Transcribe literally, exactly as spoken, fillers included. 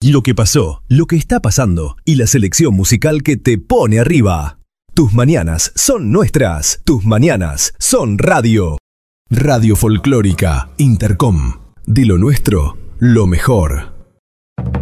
lo que pasó, lo que está pasando y la selección musical que te pone arriba. Tus mañanas son nuestras. Tus mañanas son radio. Radio Folclórica Intercom. De lo nuestro, lo mejor.